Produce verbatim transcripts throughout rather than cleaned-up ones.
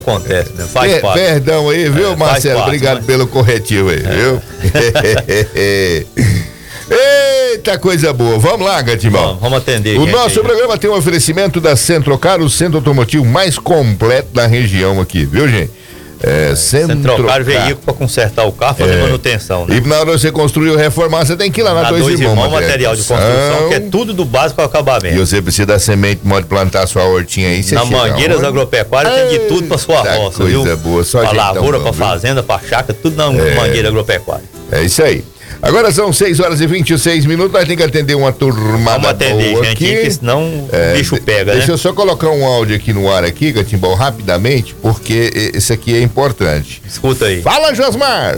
Acontece, né? Faz per, parte. Perdão aí, viu, é, Marcelo? Parte, Obrigado mas... pelo corretivo aí, é. viu? Eita, coisa boa. Vamos lá, Gatimbal. Vamos, vamos atender. O nosso aí, programa tem um oferecimento da Centrocar, o centro automotivo mais completo da região aqui, viu, gente? É, Centrocar veículo para consertar o carro, fazer é. manutenção, né? E na hora de você construir ou reformar, você tem que ir lá na, na Dois, dois Irmãos. Irmãos material de construção, que é tudo do básico ao acabamento. E você precisa da semente, pode plantar sua hortinha aí. Você na Mangueiras Agropecuárias tem de tudo para sua roça, coisa viu? boa, só pra lavoura, para fazenda, para chácara, tudo na é. Mangueira Agropecuária. É isso aí. Agora são seis horas e vinte e seis minutos, nós temos que atender uma turmada Vamos atender, boa gente, aqui. Porque senão é, o bicho pega, Deixa né? eu só colocar um áudio aqui no ar aqui, Gatimbal, rapidamente, porque esse aqui é importante. Escuta aí. Fala, Josmar!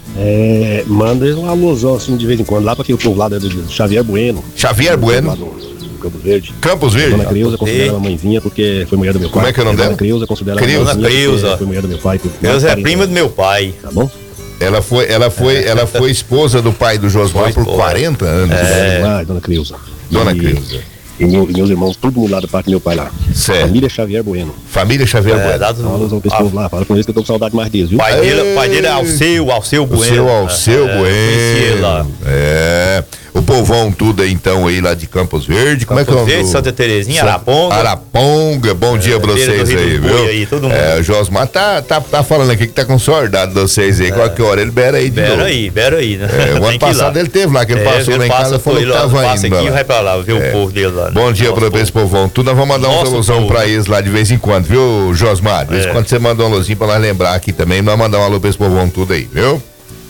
É, manda um alusão assim de vez em quando, lá para aquele povo lá do Xavier Bueno. Xavier Bueno? Lá do, do Campos Verde. Campos Verde? Dona Creuza, considera ela mãezinha porque foi mulher do meu pai. Como é que é o nome dela? Dona Creuza, considera ela mãezinha Creuza. foi mulher do meu pai. Creuza é prima do meu pai. Tá bom? Ela foi, ela foi, ela foi esposa do pai do Josmar por quarenta anos. É, lá, Dona Creuza. Dona e, Creuza. E, meu, e meus irmãos, tudo mundo lá da parte do meu pai lá. Certo. Família Xavier Bueno. Família Xavier é, Bueno. Dado, fala aos pessoas lá, fala com eles que eu tô com saudade mais deles, viu? Pai dele, pai dele é Alceu, Alceu Bueno. Alceu, Alceu é, Bueno. Lá. É. O povão tudo aí, então, aí lá de Campos Verde. Como Campos é que é o nome? Verde, Santa Terezinha, Araponga. Araponga, bom é, dia pra vocês aí, viu? Aí, todo mundo. É, o Josmar tá, tá, tá falando aqui que tá com saudade de vocês aí. É. Qualquer hora ele bera aí de bera novo. aí, bera aí, né? É, o ano passado ele teve lá, que ele é, passou lá em casa e falou que tava indo. Passa aqui e vai pra lá, ver é. o povo dele lá. Né? Bom dia pra esse povão. Tudo nós vamos mandar uma solução pra eles lá de vez em quando, viu, Josmar? De vez em quando você manda um alôzinho pra nós lembrar aqui também, nós mandar um alô pra esse povão tudo aí, viu?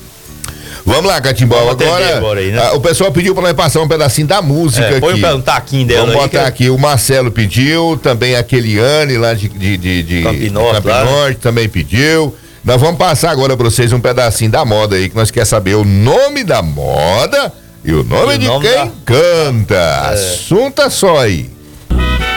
Vamos lá, Catimbau, agora, agora aí, né? ah, o pessoal pediu pra nós passar um pedacinho da música é, põe aqui. Põe um taquinho dela. Vamos aí, botar que... aqui, o Marcelo pediu, também a Keliane lá de, de, de, de Campinorte, Campinorte também pediu. Nós vamos passar agora pra vocês um pedacinho da moda aí, que nós queremos saber o nome da moda e o nome e de o nome quem da... canta. É. Assunta só aí.